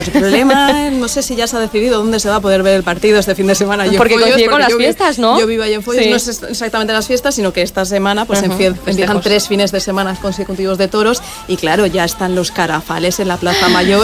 El problema, no sé si ya se ha decidido dónde se va a poder ver el partido este fin de semana. Porque coincide con las fiestas, ¿no? Yo vivo allí en Foyos, no es exactamente las fiestas, sino que esta semana pues empiezan 3 fines de semana consecutivos de toros y claro, ya están los carafales en la Plaza Mayor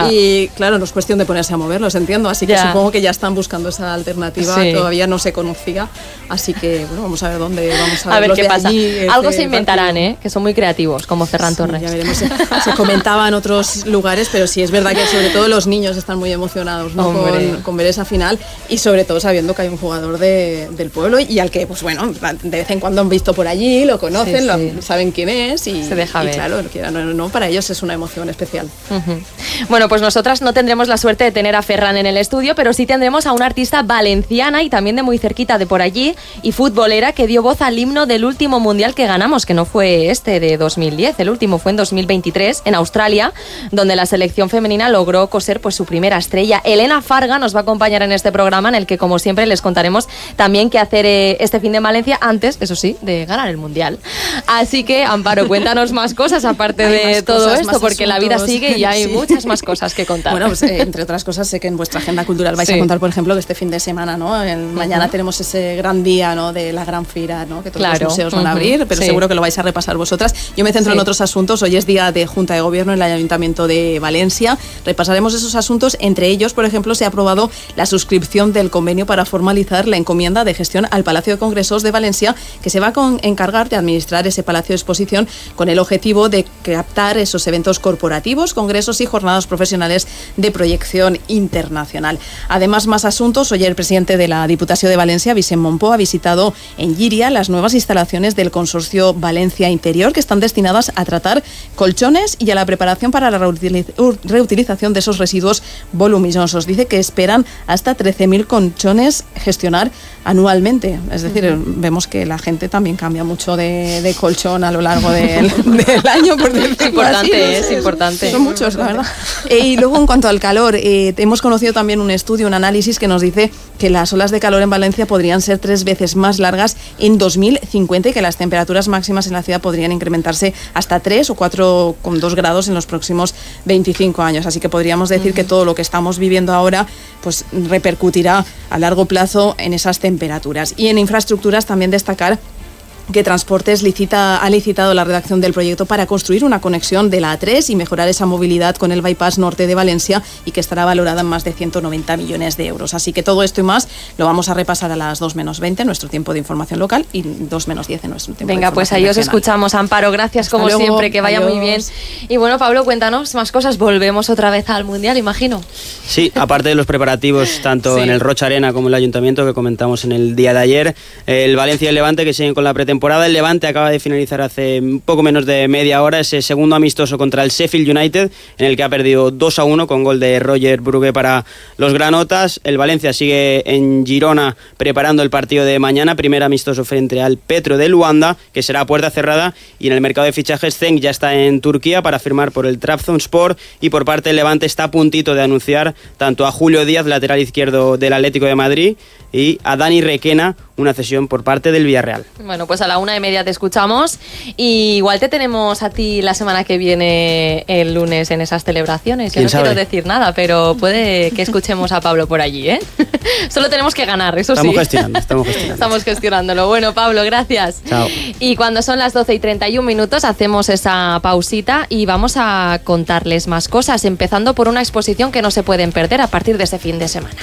y claro, no es cuestión de ponerse a moverlos, entiendo, así que supongo que ya están buscando esa alternativa, todavía no se conocía, así que bueno, vamos a ver dónde vamos a ver qué pasa. Allí, algo se inventarán, que son muy creativos, como Ferran Torres. Ya veremos, se comentaba en otros lugares, pero sí es verdad que sobre todo los niños están muy emocionados, ¿no? con ver esa final y sobre todo sabiendo que hay un jugador del pueblo y al que, pues bueno, de vez en cuando han visto por allí, lo conocen, saben quién es y, se deja ver. Claro, no, para ellos es una emoción especial. Bueno, pues nosotras no tendremos la suerte de tener a Ferran en el estudio, pero sí tendremos a una artista valenciana y también de muy cerquita de por allí y futbolera que dio voz al himno del último mundial que ganamos, que no fue este de 2010, el último fue en 2023 en Australia, donde la selección femenina logró coser pues su primera estrella. Elena Farga nos va a acompañar en este programa en el que, como siempre, les contaremos también qué hacer este fin de Valencia antes, eso sí, de ganar el Mundial. Así que, Amparo, cuéntanos más cosas aparte de todo esto, porque la vida sigue y hay muchas más cosas que contar. Bueno, pues entre otras cosas, sé que en vuestra agenda cultural vais a contar, por ejemplo, que este fin de semana, ¿no? Mañana tenemos ese gran día, ¿no? De la gran fira, ¿no? Que todos los museos van a abrir, pero seguro que lo vais a repasar vosotras. Yo me centro en otros asuntos. Hoy es día de Junta de Gobierno en el Ayuntamiento de Valencia. Repasaremos esos asuntos. Entre ellos, por ejemplo, se ha aprobado la suscripción del convenio para formalizar la encomienda de gestión al Palacio de Congresos de Valencia, que se va a encargar de administrar ese palacio de exposición con el objetivo de captar esos eventos corporativos, congresos y jornadas profesionales de proyección internacional. Además, más asuntos. Hoy el presidente de la Diputación de Valencia, Vicent Mompó, ha visitado en Llíria las nuevas instalaciones del Consorcio Valencia Interior, que están destinadas a tratar colchones y a la preparación para la reutilización de esos residuos voluminosos. Dice que esperan hasta 13.000 colchones gestionar anualmente. Es decir, vemos que la gente también cambia mucho de colchón a lo largo del año. Por decirlo así. Es importante. Son muchos, la verdad. Y luego, en cuanto al calor, hemos conocido también un estudio, un análisis que nos dice que las olas de calor en Valencia podrían ser 3 veces más largas en 2050 y que las temperaturas máximas en la ciudad podrían incrementarse hasta 3 o 4,2 grados en los próximos 25 años. Así que podríamos decir que todo lo que estamos viviendo ahora pues repercutirá a largo plazo en esas temperaturas. Y en infraestructuras también destacar que Transportes ha licitado la redacción del proyecto para construir una conexión de la A3 y mejorar esa movilidad con el bypass norte de Valencia y que estará valorada en más de 190 millones de euros. Así que todo esto y más lo vamos a repasar a las 2 menos 20 en nuestro tiempo de información local y 2 menos 10 en nuestro tiempo de información pues ahí os escuchamos, Amparo. Gracias como siempre, que vaya muy bien. Y bueno, Pablo, cuéntanos más cosas. Volvemos otra vez al Mundial, imagino. Sí, aparte de los preparativos tanto en el Rocha Arena como en el Ayuntamiento que comentamos en el día de ayer, el Valencia y el Levante que siguen con la pretemporada. El Levante acaba de finalizar hace un poco menos de media hora ese segundo amistoso contra el Sheffield United, en el que ha perdido 2-1 con gol de Roger Brugué para los granotas. El Valencia sigue en Girona preparando el partido de mañana, primer amistoso frente al Petro de Luanda, que será a puerta cerrada. Y en el mercado de fichajes, Cenk ya está en Turquía para firmar por el Trabzonspor, y por parte del Levante está a puntito de anunciar tanto a Julio Díaz, lateral izquierdo del Atlético de Madrid, y a Dani Requena, una cesión por parte del Villarreal. Bueno, pues a la 1:30 te escuchamos y igual te tenemos a ti la semana que viene el lunes en esas celebraciones. Yo no quiero decir nada, pero puede que escuchemos a Pablo por allí, ¿eh? Solo tenemos que ganar, eso estamos sí. Gestionando. Estamos gestionándolo. Bueno, Pablo, gracias. Chao. Y cuando son las 12:31 hacemos esa pausita y vamos a contarles más cosas, empezando por una exposición que no se pueden perder a partir de este fin de semana.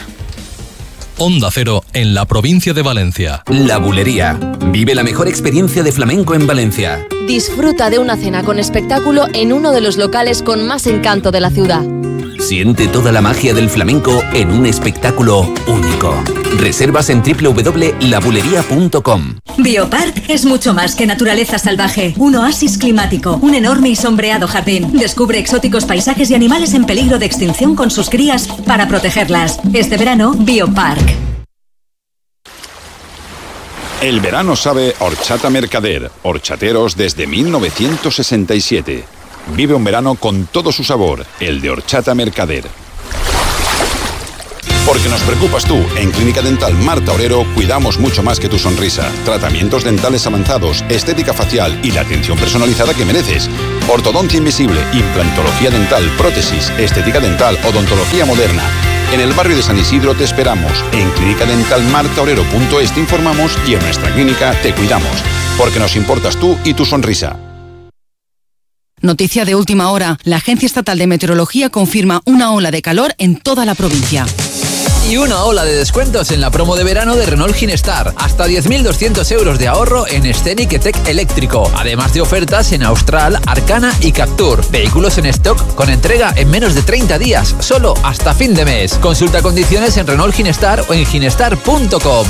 Onda Cero en la provincia de Valencia. La Bulería. Vive la mejor experiencia de flamenco en Valencia. Disfruta de una cena con espectáculo en uno de los locales con más encanto de la ciudad. Siente toda la magia del flamenco en un espectáculo único. Reservas en www.labulería.com. Biopark es mucho más que naturaleza salvaje. Un oasis climático, un enorme y sombreado jardín. Descubre exóticos paisajes y animales en peligro de extinción con sus crías para protegerlas. Este verano, Biopark. El verano sabe Horchata Mercader. Horchateros desde 1967. Vive un verano con todo su sabor, el de Horchata Mercader. Porque nos preocupas tú, en Clínica Dental Marta Orero cuidamos mucho más que tu sonrisa. Tratamientos dentales avanzados, estética facial y la atención personalizada que mereces. Ortodoncia invisible, implantología dental, prótesis, estética dental, odontología moderna. En el barrio de San Isidro te esperamos. En Clínica Dental martaorero.es te informamos y en nuestra clínica te cuidamos. Porque nos importas tú y tu sonrisa. Noticia de última hora. La Agencia Estatal de Meteorología confirma una ola de calor en toda la provincia. Y una ola de descuentos en la promo de verano de Renault Ginestar. Hasta 10.200 euros de ahorro en Scenic E-Tech eléctrico. Además de ofertas en Austral, Arcana y Captur. Vehículos en stock con entrega en menos de 30 días. Solo hasta fin de mes. Consulta condiciones en Renault Ginestar o en ginestar.com.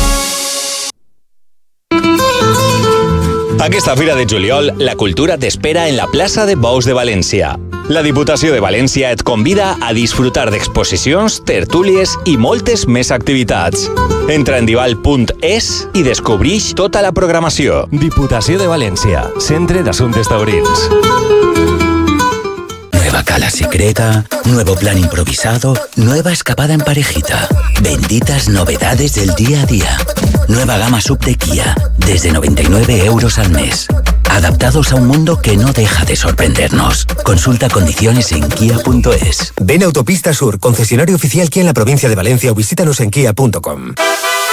Aquesta fira de juliol, la cultura t'espera en la plaça de Bous de València. La Diputació de València et convida a disfrutar d'exposicions, tertúlies i moltes més activitats. Entra en dival.es i descobrix tota la programació. Diputació de València, Centre d'Assumptes Taurins. Nueva cala secreta, nuevo plan improvisado, nueva escapada en parejita. Benditas novedades del día a día. Nueva gama sub de Kia, desde 99 euros al mes. Adaptados a un mundo que no deja de sorprendernos. Consulta condiciones en kia.es. Ven a Autopista Sur, concesionario oficial Kia en la provincia de Valencia, o visítanos en kia.com.